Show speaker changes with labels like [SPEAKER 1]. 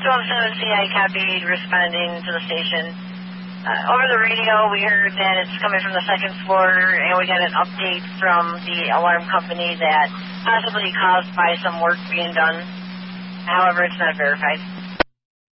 [SPEAKER 1] 12-7 CI copied, responding to the station. Over the radio, we heard that it's coming from the second floor, and we got an update from the alarm company that possibly caused by some work being done. However, it's not verified.